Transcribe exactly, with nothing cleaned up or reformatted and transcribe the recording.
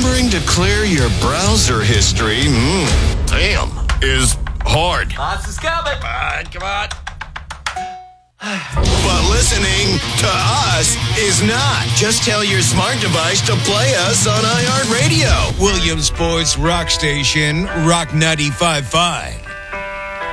remembering to clear your browser history, mm, damn, is hard. Lots is coming. Come on, come on. But listening to us is not. Just tell your smart device to play us on iHeartRadio. Williamsport's rock station, Rock ninety-five point five.